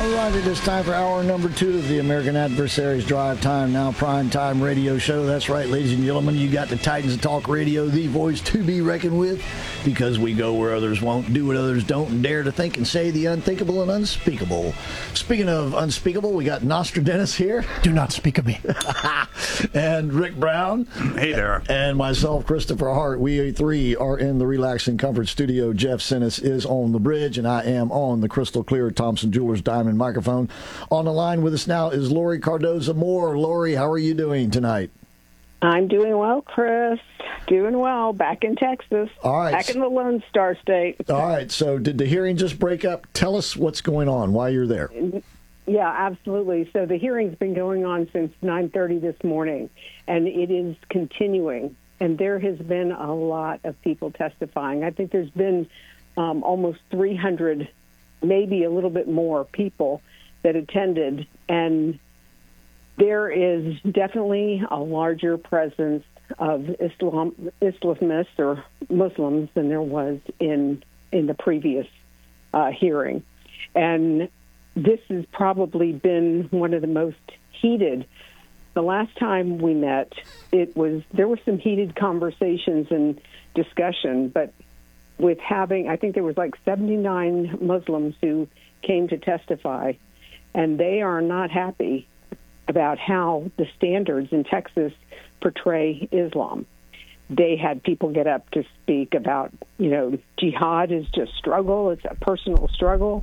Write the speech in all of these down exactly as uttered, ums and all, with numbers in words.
All right, it is time for hour number two of the American Adversaries Drive Time Now Prime Time Radio Show. That's right, ladies and gentlemen, you got the Titans of Talk Radio, the voice to be reckoned with, because we go where others won't, do what others don't, and dare to think and say the unthinkable and unspeakable. Speaking of unspeakable, we got Nostradamus here. Do not speak of me. And Rick Brown. Hey there. And myself, Christopher Hart. We three are in the Relax and Comfort Studio. Jeff Sinnis is on the bridge, and I am on the crystal clear Thompson Jewelers Diamond microphone. On the line with us now is Lori Cardoza Moore. Lori, how are you doing tonight? I'm doing well, Chris. Doing well. Back in Texas. All right. Back in the Lone Star State. All right. So did the hearing just break up? Tell us what's going on, why you're there. Yeah, absolutely. So the hearing's been going on since nine thirty this morning, and it is continuing. And there has been a lot of people testifying. I think there's been um, almost three hundred, maybe a little bit more people that attended, and there is definitely a larger presence of Islam, Islamists or Muslims than there was in in the previous uh, hearing. And this has probably been one of the most heated. The last time we met, it was there were some heated conversations and discussion, but with having, I think there was like seventy-nine Muslims who came to testify, and they are not happy about how the standards in Texas portray Islam. They had people get up to speak about, you know, jihad is just struggle. It's a personal struggle.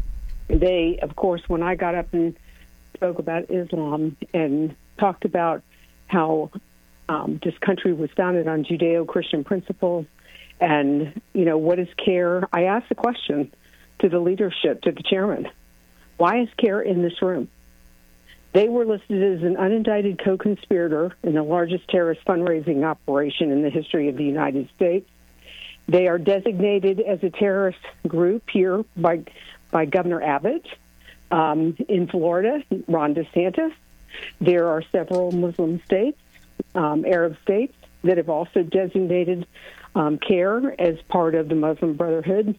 They, of course, when I got up and spoke about Islam and talked about how um, this country was founded on Judeo-Christian principles and, you know, what is CARE? I asked the question to the leadership, to the chairman, why is CARE in this room? They were listed as an unindicted co-conspirator in the largest terrorist fundraising operation in the history of the United States. They are designated as a terrorist group here by by Governor Abbott. Um, in Florida, Ron DeSantis. There are several Muslim states, um, Arab states, that have also designated um, CARE as part of the Muslim Brotherhood.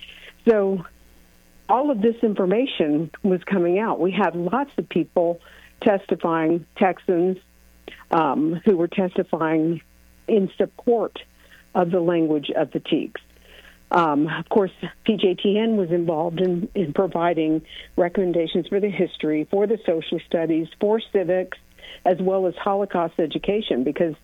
So all of this information was coming out. We had lots of people testifying, Texans, um, who were testifying in support of the language of the T E Ks. Um, of course, P J T N was involved in, in providing recommendations for the history, for the social studies, for civics, as well as Holocaust education, because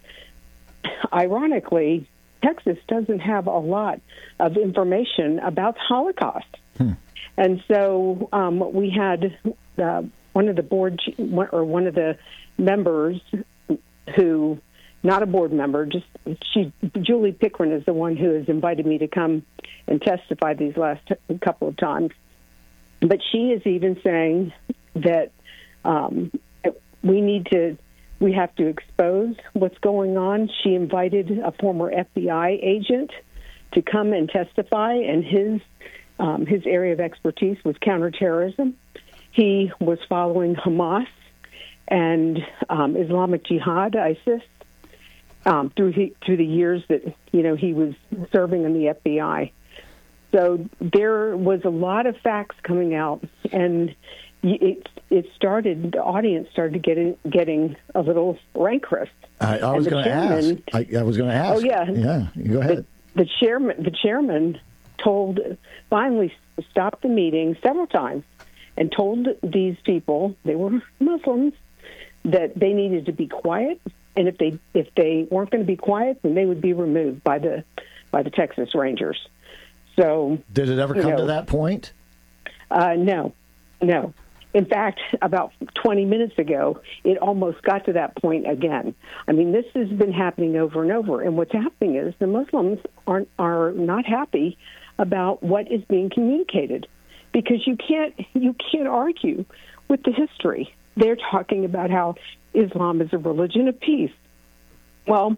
ironically, Texas doesn't have a lot of information about the Holocaust. Hmm. And so um, we had uh, one of the board or one of the members who, not a board member, just she, Julie Pickren is the one who has invited me to come and testify these last t- couple of times. But she is even saying that um, we need to, we have to expose what's going on. She invited a former F B I agent to come and testify, and his um, his area of expertise was counterterrorism. He was following Hamas and um, Islamic Jihad, ISIS, um, through he, through the years that you know he was serving in the F B I. So there was a lot of facts coming out, and it it started. The audience started getting getting a little rancorous. I, I was going to ask. I, I was going to ask. Oh yeah, yeah. Go ahead. The, the chairman, the chairman, told finally stopped the meeting several times and told these people, they were Muslims, that they needed to be quiet, and if they if they weren't going to be quiet, then they would be removed by the by the Texas Rangers. So did it ever come know, to that point? Uh, no, no. In fact, about twenty minutes ago, it almost got to that point again. I mean, this has been happening over and over. And what's happening is the Muslims aren't are not happy about what is being communicated, because you can't you can't argue with the history. They're talking about how Islam is a religion of peace. Well,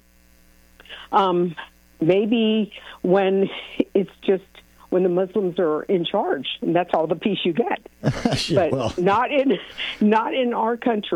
um, maybe when it's just when the Muslims are in charge, and that's all the peace you get. Yeah, but well. not in not in our country.